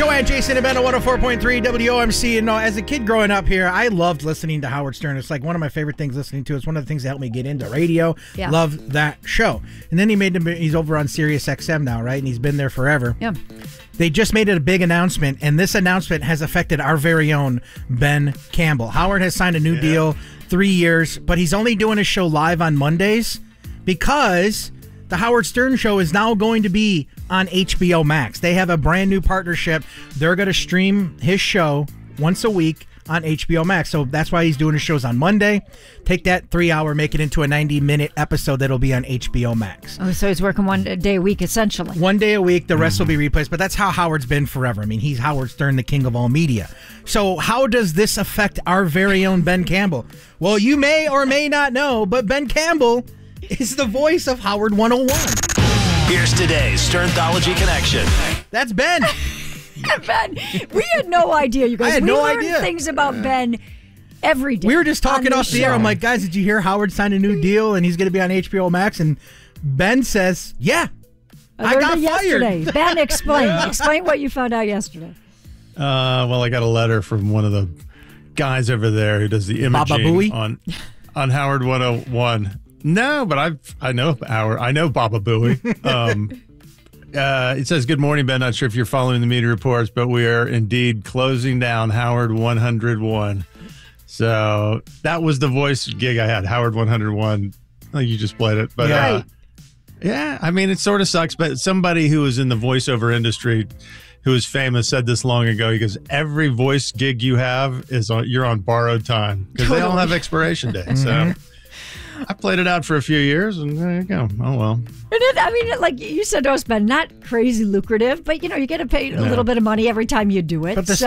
Joanne, Jason, and Ben on 104.3 WOMC. And as a kid growing up here, I loved listening to Howard Stern. It's like one of my favorite things listening to. It's one of the things that helped me get into radio. Yeah. Love that show. And then he's over on Sirius XM now, right? And he's been there forever. Yeah. They just made it a big announcement, and this announcement has affected our very own Ben Campbell. Howard has signed a new deal, 3 years, but he's only doing his show live on Mondays because the Howard Stern Show is now going to be on HBO Max. They have a brand new partnership. They're going to stream his show once a week on HBO Max. So that's why he's doing his shows on Monday. Take that 3 hour, make it into a 90-minute episode that'll be on HBO Max. Oh, so he's working 1 day a week, essentially. 1 day a week. The rest will be replaced. But that's how Howard's been forever. I mean, he's Howard Stern, the king of all media. So how does this affect our very own Ben Campbell? Well, you may or may not know, but Ben Campbell is the voice of Howard 101. Here's today's Sternthology Connection. That's Ben. Ben, we had no idea, you guys. I had no idea. We learn things about Ben every day. We were just talking off the air. I'm like, guys, did you hear Howard signed a new deal and he's going to be on HBO Max? And Ben says, yeah, I got fired. Ben, explain what you found out yesterday. Well, I got a letter from one of the guys over there who does the imaging on Howard 101. No, but I know Howard. I know Baba Booey. It says, "Good morning, Ben. Not sure if you're following the media reports, but we are indeed closing down Howard 101." So that was the voice gig I had, Howard 101. Oh, you just played it, but yeah. I mean, it sort of sucks. But somebody who was in the voiceover industry, who is famous, said this long ago. He goes, "Every voice gig you have you're on borrowed time because they all have expiration dates." So I played it out for a few years, and there you go. Oh, well. Like you said to us, Ben, not crazy lucrative, but, you get paid a little bit of money every time you do it. But the